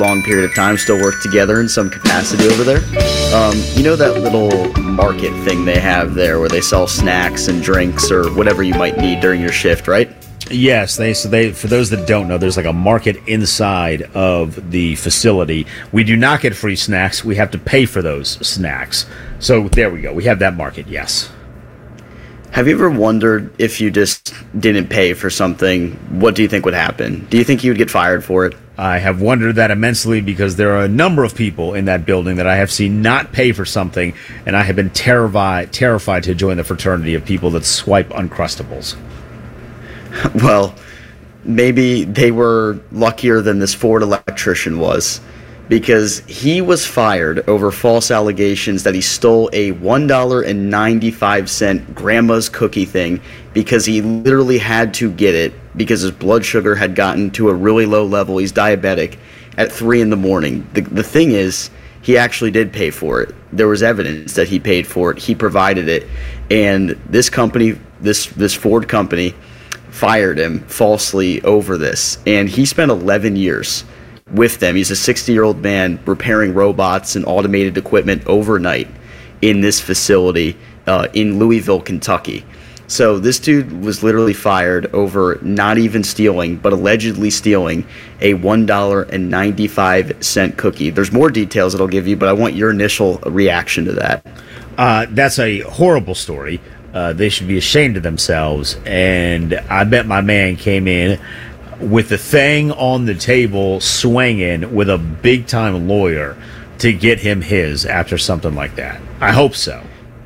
long period of time still work together in some capacity over there. You know that little market thing they have there where they sell snacks and drinks or whatever you might need during your shift, right? Yes, they for those that don't know, there's like a market inside of the facility. We do not get free snacks. We have to pay for those snacks. So there we go. We have that market, yes. Have you ever wondered if you just didn't pay for something, what do you think would happen? Do you think you would get fired for it? I have wondered that immensely because there are a number of people in that building that I have seen not pay for something, and I have been terrified to join the fraternity of people that swipe Uncrustables. Well, maybe they were luckier than this Ford electrician was, because he was fired over false allegations that he stole a $1.95 grandma's cookie thing because he literally had to get it because his blood sugar had gotten to a really low level. He's diabetic at 3 in the morning. The thing is, he actually did pay for it. There was evidence that he paid for it. He provided it. And this company, this Ford company, fired him falsely over this. And he spent 11 years with them. He's a 60-year-old man repairing robots and automated equipment overnight in this facility in Louisville, Kentucky. So this dude was literally fired over not even stealing, but allegedly stealing a $1.95 cookie. There's more details that I'll give you, but I want your initial reaction to that. That's a horrible story. They should be ashamed of themselves. And I bet my man came in with the thing on the table swinging with a big-time lawyer to get him his after something like that. I hope so.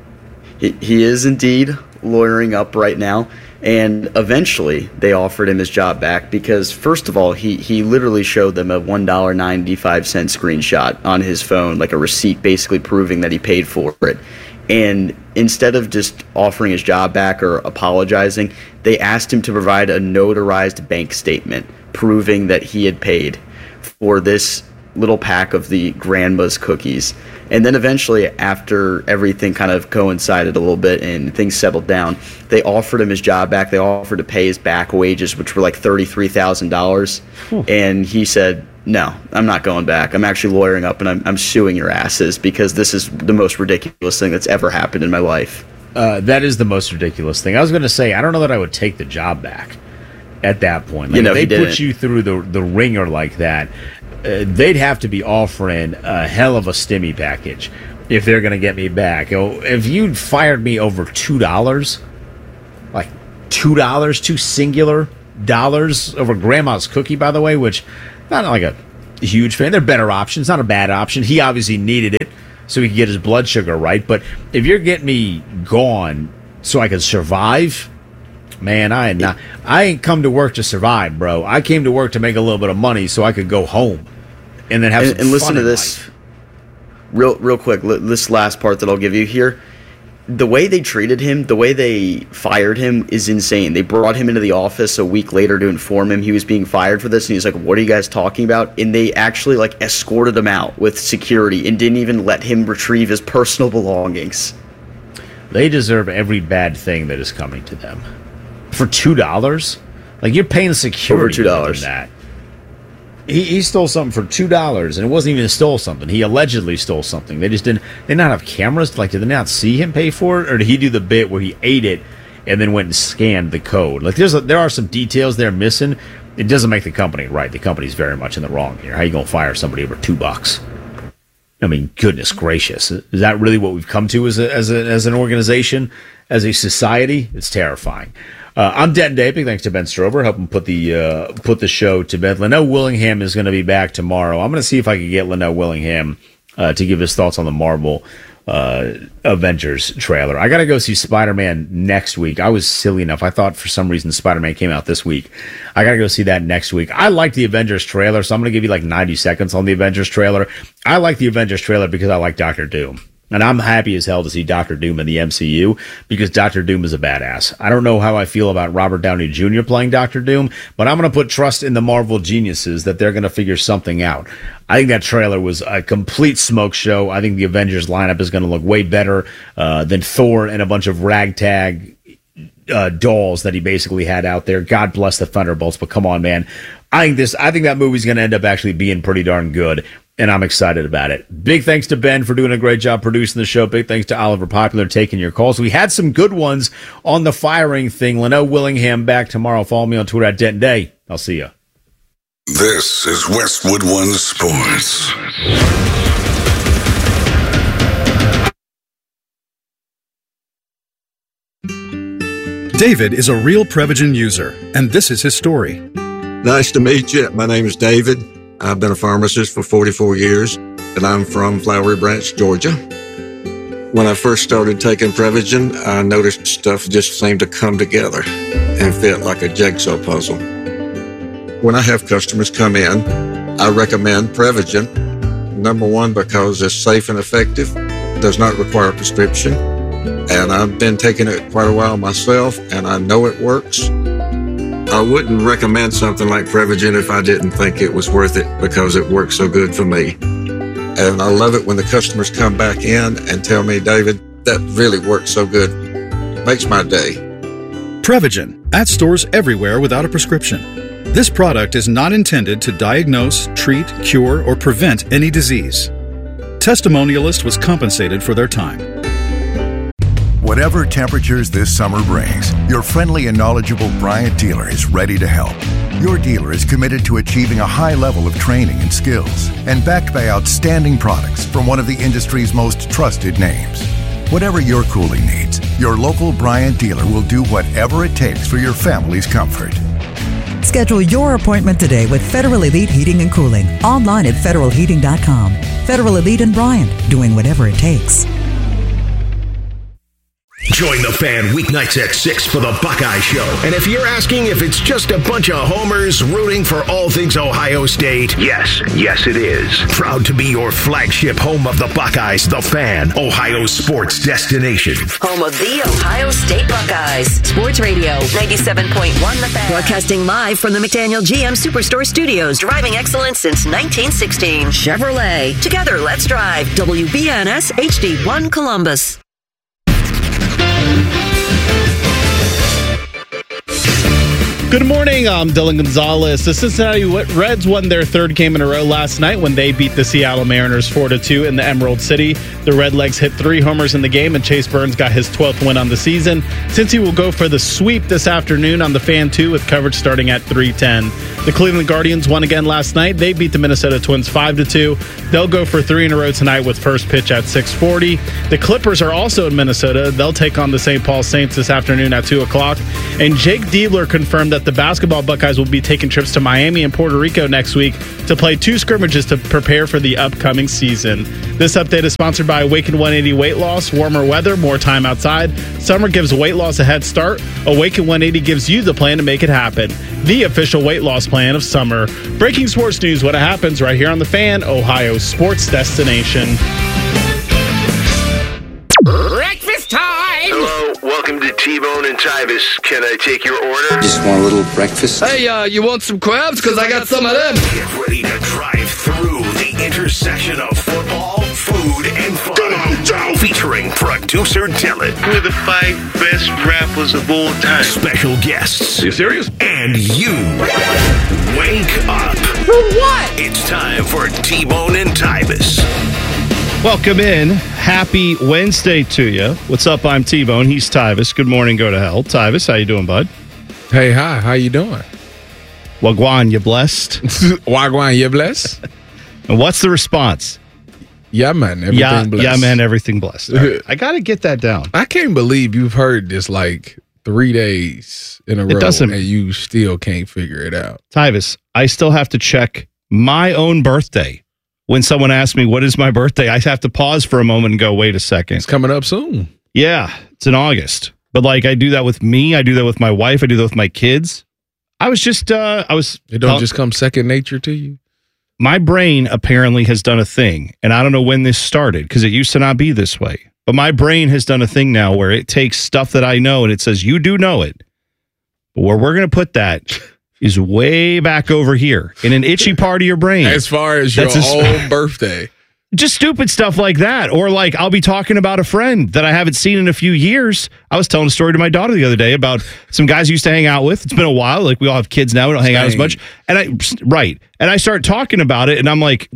He is indeed lawyering up right now, and eventually they offered him his job back because, first of all, he literally showed them a $1.95 screenshot on his phone, like a receipt basically proving that he paid for it. And instead of just offering his job back or apologizing, they asked him to provide a notarized bank statement proving that he had paid for this little pack of the grandma's cookies. And then eventually, after everything kind of coincided a little bit and things settled down, they offered him his job back. They offered to pay his back wages, which were like $33,000. And he said, no, I'm not going back. I'm actually lawyering up, and I'm suing your asses because this is the most ridiculous thing that's ever happened in my life. That is the most ridiculous thing. I was going to say, I don't know that I would take the job back at that point. Like, if they put you through the ringer like that, they'd have to be offering a hell of a stimmy package if they're going to get me back. If you fired me over $2, like $2, two singular dollars over grandma's cookie, by the way, which not like a huge fan. They're better options, not a bad option. He obviously needed it so he could get his blood sugar right. But if you're getting me gone so I can survive, man, I ain't come to work to survive, bro. I came to work to make a little bit of money so I could go home and then have some fun listen to in this life. real quick. This last part that I'll give you here. The way they treated him, the way they fired him is insane. They brought him into the office a week later to inform him he was being fired for this, and he's like, what are you guys talking about? And they actually like escorted him out with security and didn't even let him retrieve his personal belongings. They deserve every bad thing that is coming to them. For $2? Like, you're paying security over $2. than that. He stole something for $2, and it wasn't even stole something. He allegedly stole something. They just didn't. They not have cameras. Like, did they not see him pay for it, or did he do the bit where he ate it and then went and scanned the code? Like, there are some details there missing. It doesn't make the company right. The company's very much in the wrong here. How you gonna fire somebody over $2? I mean, goodness gracious, is that really what we've come to as an organization, as a society? It's terrifying. I'm Denton Day. Big thanks to Ben Strober, helping put the show to bed. Linnell Willingham is going to be back tomorrow. I'm going to see if I can get Linnell Willingham to give his thoughts on the Marvel Avengers trailer. I got to go see Spider-Man next week. I was silly enough. I thought for some reason Spider-Man came out this week. I got to go see that next week. I like the Avengers trailer, so I'm going to give you like 90 seconds on the Avengers trailer. I like the Avengers trailer because I like Doctor Doom. And I'm happy as hell to see Doctor Doom in the MCU because Doctor Doom is a badass. I don't know how I feel about Robert Downey Jr. playing Doctor Doom, but I'm going to put trust in the Marvel geniuses that they're going to figure something out. I think that trailer was a complete smoke show. I think the Avengers lineup is going to look way better than Thor and a bunch of ragtag dolls that he basically had out there. God bless the Thunderbolts, but come on, man. I think that movie's going to end up actually being pretty darn good, and I'm excited about it. Big thanks to Ben for doing a great job producing the show. Big thanks to Oliver Popular taking your calls. We had some good ones on the firing thing. Leno Willingham back tomorrow. Follow me on Twitter at Denton Day. I'll see you. This is Westwood One Sports. David is a real Prevagen user, and this is his story. Nice to meet you. My name is David. I've been a pharmacist for 44 years, and I'm from Flowery Branch, Georgia. When I first started taking Prevagen, I noticed stuff just seemed to come together and fit like a jigsaw puzzle. When I have customers come in, I recommend Prevagen. Number one, because it's safe and effective, does not require a prescription, and I've been taking it quite a while myself, and I know it works. I wouldn't recommend something like Prevagen if I didn't think it was worth it because it works so good for me. And I love it when the customers come back in and tell me, David, that really works so good. Makes my day. Prevagen, at stores everywhere without a prescription. This product is not intended to diagnose, treat, cure, or prevent any disease. Testimonialist was compensated for their time. Whatever temperatures this summer brings, your friendly and knowledgeable Bryant dealer is ready to help. Your dealer is committed to achieving a high level of training and skills and backed by outstanding products from one of the industry's most trusted names. Whatever your cooling needs, your local Bryant dealer will do whatever it takes for your family's comfort. Schedule your appointment today with Federal Elite Heating and Cooling. Online at federalheating.com. Federal Elite and Bryant, doing whatever it takes. Join the Fan weeknights at 6 for the Buckeye Show. And if you're asking if it's just a bunch of homers rooting for all things Ohio State, yes it is. Proud to be your flagship home of the Buckeyes, the Fan, Ohio sports destination. Home of the Ohio State Buckeyes. Sports Radio, 97.1 The Fan. Broadcasting live from the McDaniel GM Superstore Studios. Driving excellence since 1916. Chevrolet. Together, let's drive. WBNS HD1 Columbus. Good morning, I'm Dylan Gonzalez. The Cincinnati Reds won their third game in a row last night when they beat the Seattle Mariners 4-2 in the Emerald City. The Redlegs hit 3 homers in the game, and Chase Burns got his 12th win on the season. Cincy will go for the sweep this afternoon on the Fan 2 with coverage starting at 3:10. The Cleveland Guardians won again last night. They beat the Minnesota Twins 5-2. They'll go for 3 in a row tonight with first pitch at 6:40. The Clippers are also in Minnesota. They'll take on the St. Paul Saints this afternoon at 2 o'clock. And Jake Diebler confirmed that the basketball Buckeyes will be taking trips to Miami and Puerto Rico next week to play 2 scrimmages to prepare for the upcoming season. This update is sponsored by Awaken 180 Weight Loss. Warmer weather, more time outside. Summer gives weight loss a head start. Awaken 180 gives you the plan to make it happen. The official weight loss plan of summer. Breaking sports news, what happens right here on The Fan, Ohio sports destination. Breakfast time! Hello, welcome to T-Bone and Tybus. Can I take your order? Just want a little breakfast. Hey, you want some crabs? Because I got some of them. Get ready to drive through the intersection of football, food, and fun. Come on, Joe! Featuring producer Dylan. We're the 5 best rappers of all time. Special guests. Are you serious? And you. Wake up. For what? It's time for T-Bone and Tybus. Welcome in. Happy Wednesday to you. What's up? I'm T-Bone. He's Tybus. Good morning. Go to hell. Tybus, how you doing, bud? Hey, hi. How you doing? Wagwan, you blessed? Wagwan, you blessed? And what's the response? Yeah, man. Everything blessed. Yeah, man. Everything blessed. Right. I got to get that down. I can't believe you've heard this like 3 days in a row and you still can't figure it out. Tybus, I still have to check my own birthday. When someone asks me, what is my birthday? I have to pause for a moment and go, wait a second. It's coming up soon. Yeah, it's in August. But like I do that with me. I do that with my wife. I do that with my kids. I was just, It don't just come second nature to you? My brain apparently has done a thing. And I don't know when this started because it used to not be this way. But my brain has done a thing now where it takes stuff that I know and it says, you do know it. But where we're going to put that is way back over here in an itchy part of your brain. As far as your own birthday. Just stupid stuff like that. Or like I'll be talking about a friend that I haven't seen in a few years. I was telling a story to my daughter the other day about some guys I used to hang out with. It's been a while. Like we all have kids now. We don't hang out as much. And I start talking about it and I'm like,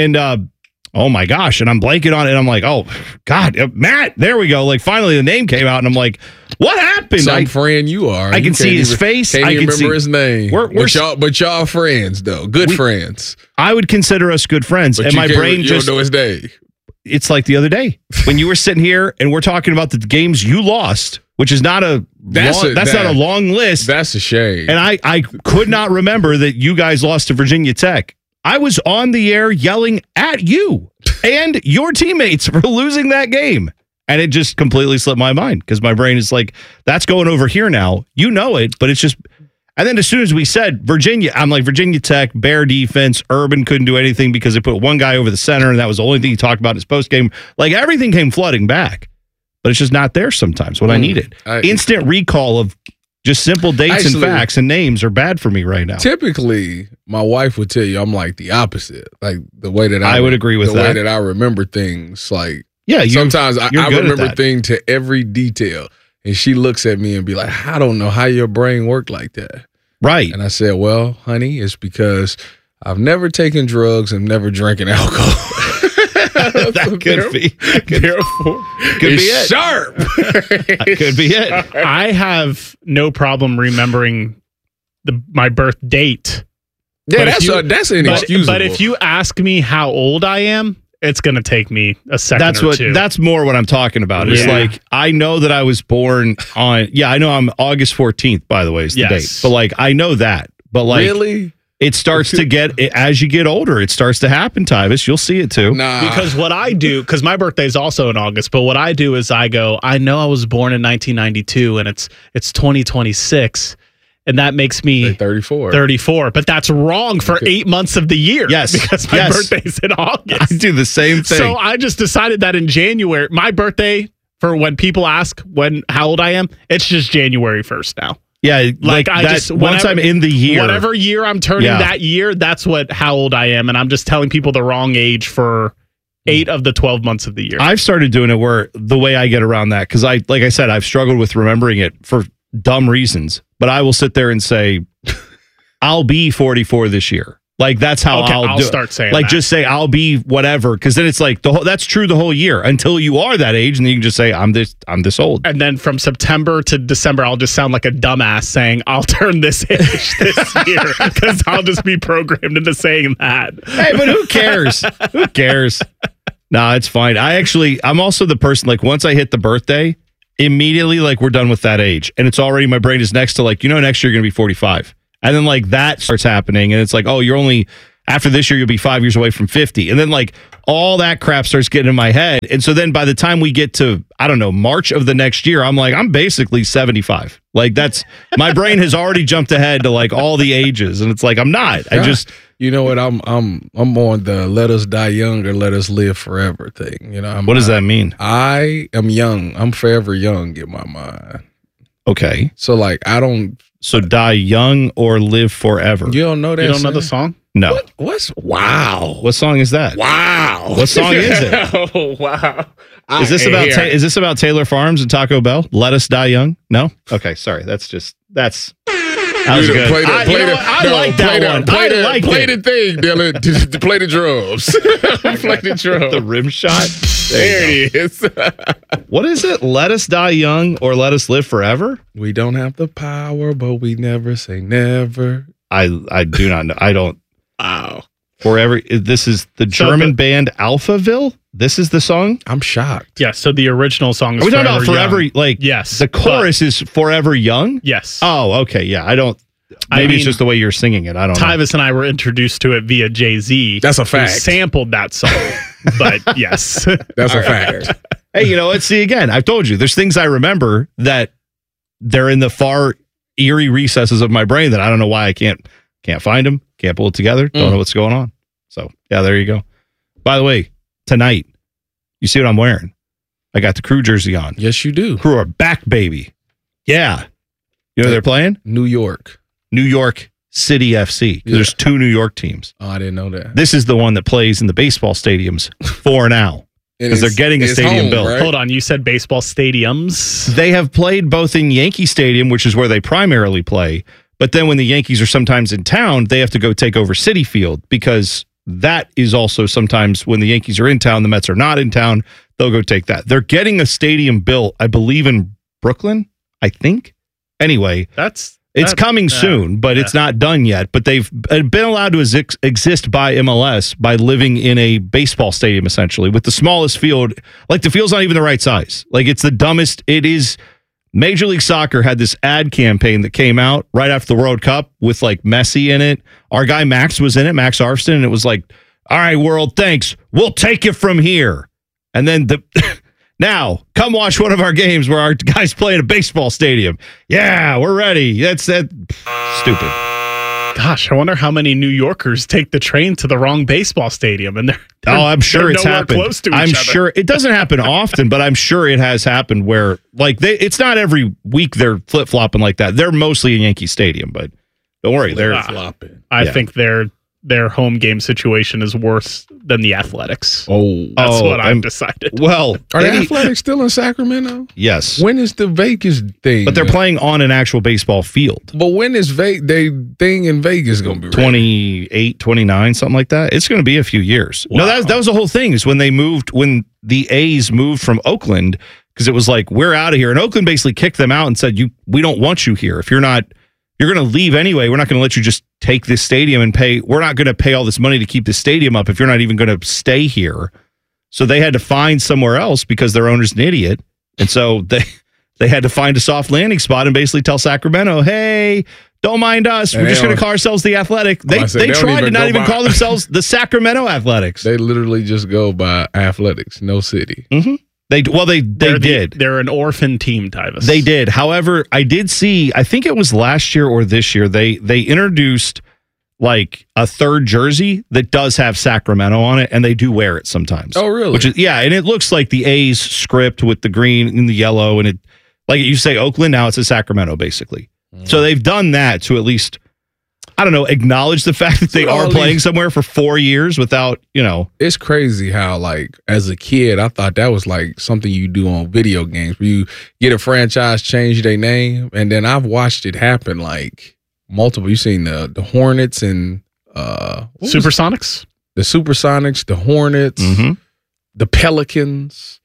oh my gosh. And I'm blanking on it. And I'm like, oh God, Matt, there we go. Like finally the name came out and I'm like, what happened? Some friend you are. I can see his face. Can't I even can remember his name. But y'all friends though. Good friends. I would consider us good friends. But and my brain just don't know his name. It's like the other day when you were sitting here and we're talking about the games you lost, which is not not a long list. That's a shame. And I could not remember that you guys lost to Virginia Tech. I was on the air yelling at you and your teammates for losing that game. And it just completely slipped my mind because my brain is like, that's going over here now. You know it, but it's just. And then as soon as we said Virginia, I'm like, Virginia Tech, Bear defense, Urban couldn't do anything because they put one guy over the center, and that was the only thing he talked about in his postgame. Like, everything came flooding back, but it's just not there sometimes when I need it. Instant recall of just simple dates and facts and names are bad for me right now. Typically, my wife would tell you I'm like the opposite. Like, the way that I would agree with that. The way that I remember things, like, yeah, sometimes I remember things to every detail, and she looks at me and be like, I don't know how your brain worked like that. Right. And I said, well, honey, it's because I've never taken drugs and never drinking alcohol. That could be. Therefore, could be it. Sharp. Could be it. I have no problem remembering my birth date. Yeah, that's inexcusable. But if you ask me how old I am, it's going to take me a second or two. That's more what I'm talking about. It's like, I know that I was born on, I know I'm August 14th, by the way, is the date. But like, I know that. But like, really? It starts to get, as you get older, it starts to happen, Tyvis. You'll see it too. Nah. Because what I do, because my birthday is also in August, but what I do is I know I was born in 1992 and it's 2026. And that makes me 34. But that's wrong for 8 months of the year. Yes. Because my birthday's in August. I do the same thing. So I just decided that in January, my birthday, for when people ask how old I am, it's just January 1st now. Yeah, like once I'm in the year. Whatever year I'm turning that year, that's how old I am. And I'm just telling people the wrong age for 8 of the 12 months of the year. I've started doing it where the way I get around that, because like I said, I've struggled with remembering it for dumb reasons. But I will sit there and say, I'll be 44 this year. Like, that's how I'll do start it. saying like, that. just say I'll be whatever, because then it's like that's true the whole year until you are that age, and then you can just say I'm this old. And then from September to December, I'll just sound like a dumbass saying I'll turn this age this year because I'll just be programmed into saying that. Hey, but who cares? Who cares? Nah, it's fine. I'm also the person, like, once I hit the birthday, immediately, like, we're done with that age, and it's already, my brain is next to, like, next year you're gonna be 45. And then, like, that starts happening, and it's like, oh, you're only, after this year, you'll be 5 years away from 50. And then, like, all that crap starts getting in my head. And so then by the time we get to, I don't know, March of the next year, I'm like, I'm basically 75. Like, that's, my brain has already jumped ahead to, like, all the ages. And it's like, I'm not. I just. You know what? I'm on the let us die young or let us live forever thing. What does that mean? I am young. I'm forever young in my mind. Okay. So, like, I don't. So die young or live forever. You don't know that? You don't know the song? No. What's wow? What song is that? Wow. What song is it? Oh, wow. Is this about Taylor Farms and Taco Bell? Let us die young? No? Okay, sorry. That was good. Play the thing, Dylan. To play the drums. Play the drums. The rim shot. There it is. What is it? Let us die young or let us live forever? We don't have the power, but we never say never. I do not know. I don't. Wow. Forever. This is the German band Alphaville. This is the song. I'm shocked. Yeah. So the original song is. Are we talking about Forever? Young. Like, yes. The chorus is Forever Young. Yes. Oh, okay. Yeah. I don't. Maybe it's just the way you're singing it. I don't know. Tyvis and I were introduced to it via Jay-Z. That's a fact. Who sampled that song. But yes. That's a fact. Hey, let's see again. I've told you, there's things I remember that they're in the far eerie recesses of my brain that I don't know why I can't find them, can't pull it together, don't know what's going on. So, yeah, there you go. By the way, tonight, you see what I'm wearing? I got the Crew jersey on. Yes, you do. Crew are back, baby. Yeah. You know who they're playing? New York City FC. There's 2 New York teams. Oh, I didn't know that. This is the one that plays in the baseball stadiums for now. Because they're getting a stadium built. Right? Hold on, you said baseball stadiums? They have played both in Yankee Stadium, which is where they primarily play, but then when the Yankees are sometimes in town, they have to go take over Citi Field, because that is also sometimes when the Yankees are in town, the Mets are not in town, they'll go take that. They're getting a stadium built, I believe, in Brooklyn, I think. Anyway, it's coming soon, but it's not done yet. But they've been allowed to exist by MLS by living in a baseball stadium, essentially, with the smallest field. Like, the field's not even the right size. Like, it's the dumbest. It is. Major League Soccer had this ad campaign that came out right after the World Cup with, like, Messi in it. Our guy Max was in it, Max Arfston, and it was like, all right, world, thanks. We'll take it from here. And then now, come watch one of our games where our guys play in a baseball stadium. Yeah, we're ready. That's stupid. Gosh, I wonder how many New Yorkers take the train to the wrong baseball stadium. And I'm sure it's happened. Close to I'm each other. sure it doesn't happen often, but I'm sure it has happened where, like, it's not every week they're flip flopping like that. They're mostly in Yankee Stadium, but don't worry, they're flopping. I think their home game situation is worse than the Athletics. That's what I've decided. Well, are the Athletics still in Sacramento? Yes. When is the Vegas thing? But they're playing on an actual baseball field. But when is they thing in Vegas going to be ready? 28, 29, something like that. It's going to be a few years. Wow. No, that was the whole thing, is when the A's moved from Oakland, because it was like, we're out of here. And Oakland basically kicked them out and said, we don't want you here. If you're going to leave anyway. We're not going to let you just take this stadium and pay. We're not going to pay all this money to keep the stadium up if you're not even going to stay here. So they had to find somewhere else because their owner's an idiot. And so they had to find a soft landing spot and basically tell Sacramento, hey, don't mind us. We're just going to call ourselves the Athletic. They tried to not even call themselves the Sacramento Athletics. They literally just go by Athletics, no city. Mm-hmm. They did. They're an orphan team, Tyvis. They did. However, I did see, I think it was last year or this year, they introduced like a third jersey that does have Sacramento on it, and they do wear it sometimes. Oh, really? Which is, and it looks like the A's script with the green and the yellow, and it, like you say Oakland, now it's a Sacramento, basically. So they've done that to at least, I don't know, acknowledge the fact that they are playing somewhere for 4 years without, It's crazy how, like, as a kid, I thought that was like something you do on video games where you get a franchise, change their name, and then I've watched it happen like multiple. You've seen the Hornets and Supersonics? The Supersonics, the Hornets, the Pelicans.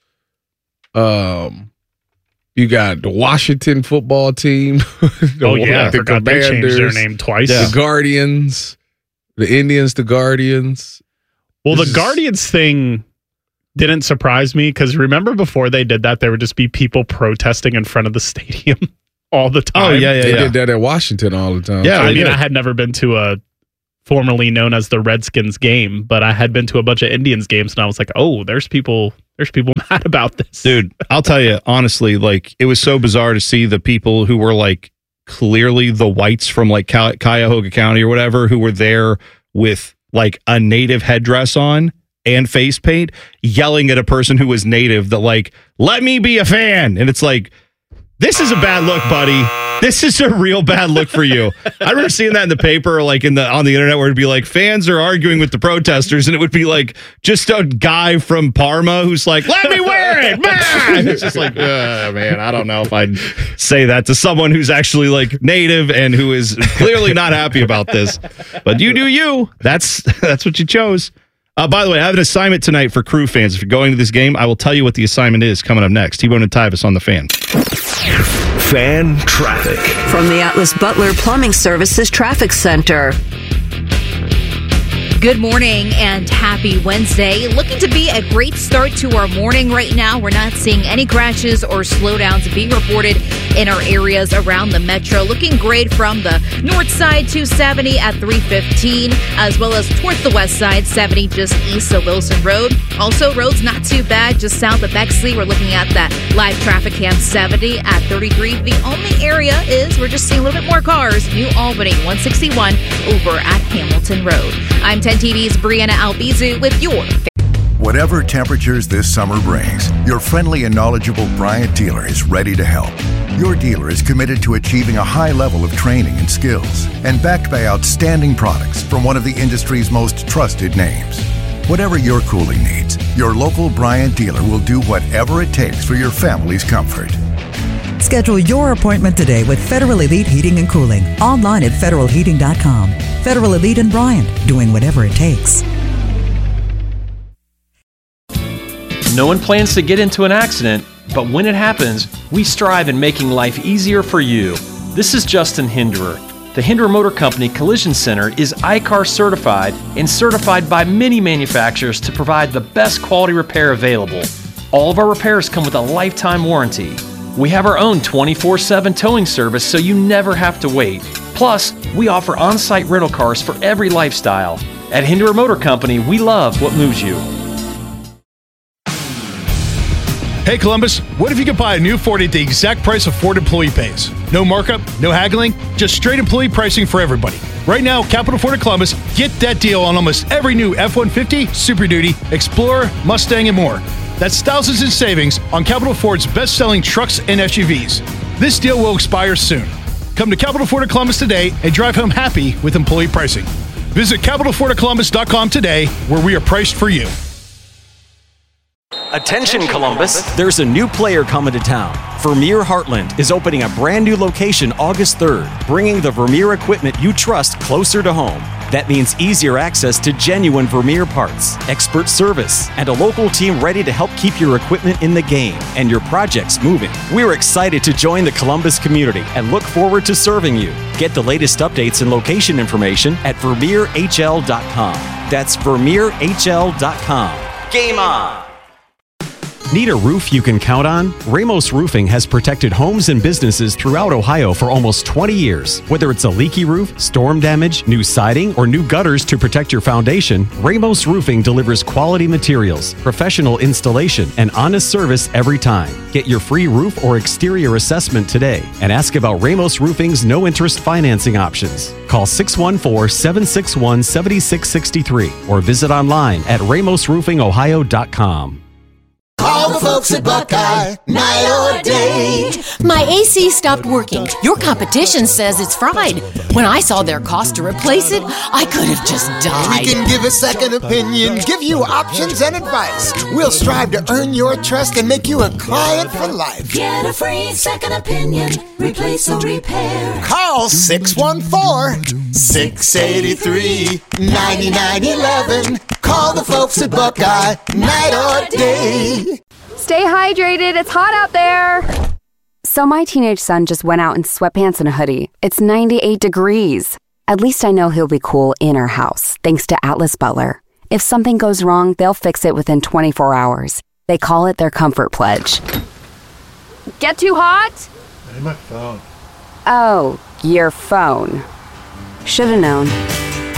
You got the Washington football team. I forgot they changed their name twice. The Guardians, the Indians, the Guardians. Well, the Guardians thing didn't surprise me because remember before they did that, there would just be people protesting in front of the stadium all the time. Oh, yeah. They did that at Washington all the time. Yeah, I mean, I had never been to a formerly known as the Redskins game, but I had been to a bunch of Indians games, and I was like, oh, there's people mad about this. Dude, I'll tell you, honestly, like, it was so bizarre to see the people who were, like, clearly the whites from, like, Cuyahoga County or whatever, who were there with, like, a native headdress on and face paint, yelling at a person who was native that, like, let me be a fan. And it's like, this is a bad look, buddy. This is a real bad look for you. I remember seeing that in the paper, like on the internet, where it'd be like fans are arguing with the protesters, and it would be like just a guy from Parma who's like, "Let me wear it." Man! It's just like, man, I don't know if I'd say that to someone who's actually like native and who is clearly not happy about this. But you do you. That's what you chose. By the way, I have an assignment tonight for Crew fans. If you're going to this game, I will tell you what the assignment is coming up next. T-Bone and Tyvis on the Fan. Fan traffic. From the Atlas Butler Plumbing Services Traffic Center. Good morning and happy Wednesday. Looking to be a great start to our morning right now. We're not seeing any crashes or slowdowns being reported in our areas around the metro. Looking great from the north side, 270 at 315, as well as towards the west side, 70 just east of Wilson Road. Also, roads not too bad just south of Bexley. We're looking at that live traffic cam 70 at 33. The only area is we're just seeing a little bit more cars. New Albany 161 over at Hamilton Road. I'm 10 TV's Brianna Albizu with your Whatever temperatures this summer brings, your friendly and knowledgeable Bryant dealer is ready to help. Your dealer is committed to achieving a high level of training and skills and backed by outstanding products from one of the industry's most trusted names. Whatever your cooling needs, your local Bryant dealer will do whatever it takes for your family's comfort. Schedule your appointment today with Federal Elite Heating and Cooling. Online at federalheating.com. Federal Elite and Bryant, doing whatever it takes. No one plans to get into an accident, but when it happens, we strive in making life easier for you. This is Justin Hinderer. The Hinderer Motor Company Collision Center is ICAR certified and certified by many manufacturers to provide the best quality repair available. All of our repairs come with a lifetime warranty. We have our own 24/7 towing service so you never have to wait. Plus, we offer on-site rental cars for every lifestyle. At Hinderer Motor Company, we love what moves you. Hey Columbus, what if you could buy a new Ford at the exact price a Ford employee pays? No markup, no haggling, just straight employee pricing for everybody. Right now, Capital Ford of Columbus, get that deal on almost every new F-150, Super Duty, Explorer, Mustang, and more. That's thousands in savings on Capital Ford's best-selling trucks and SUVs. This deal will expire soon. Come to Capital Ford of Columbus today and drive home happy with employee pricing. Visit CapitalFordofColumbus.com today, where we are priced for you. Attention Columbus, there's a new player coming to town. Vermeer Heartland is opening a brand new location August 3rd, bringing the Vermeer equipment you trust closer to home. That means easier access to genuine Vermeer parts, expert service, and a local team ready to help keep your equipment in the game and your projects moving. We're excited to join the Columbus community and look forward to serving you. Get the latest updates and location information at VermeerHL.com. That's VermeerHL.com. Game on! Need a roof you can count on? Ramos Roofing has protected homes and businesses throughout Ohio for almost 20 years. Whether it's a leaky roof, storm damage, new siding, or new gutters to protect your foundation, Ramos Roofing delivers quality materials, professional installation, and honest service every time. Get your free roof or exterior assessment today and ask about Ramos Roofing's no-interest financing options. Call 614-761-7663 or visit online at ramosroofingohio.com. Call the folks at Buckeye, night or day. My AC stopped working. Your competition says it's fried. When I saw their cost to replace it, I could have just died. We can give a second opinion, give you options and advice. We'll strive to earn your trust and make you a client for life. Get a free second opinion, replace or repair. Call 614-683-9911. Call the folks at Buckeye, night or day. Stay hydrated. It's hot out there. So my teenage son just went out in sweatpants and a hoodie. It's 98 degrees. At least I know he'll be cool in our house, thanks to Atlas Butler. If something goes wrong, they'll fix it within 24 hours. They call it their comfort pledge. Get too hot? Hey, my phone. Oh, your phone. Should've known.